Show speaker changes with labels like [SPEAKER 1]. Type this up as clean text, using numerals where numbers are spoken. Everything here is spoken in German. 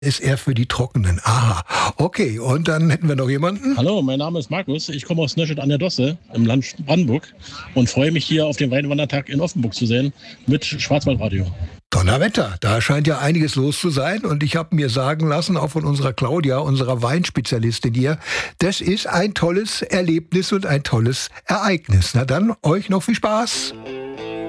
[SPEAKER 1] ist eher für die Trockenen. Aha, okay. Und dann hätten wir noch jemanden.
[SPEAKER 2] Hallo, mein Name ist Markus. Ich komme aus Nöschet an der Dosse im Land Brandenburg und freue mich hier auf den Weinwandertag in Offenburg zu sehen mit Schwarzwaldradio.
[SPEAKER 1] Donnerwetter, da scheint ja einiges los zu sein. Und ich habe mir sagen lassen, auch von unserer Claudia, unserer Weinspezialistin hier, das ist ein tolles Erlebnis und ein tolles Ereignis. Na dann, euch noch viel Spaß.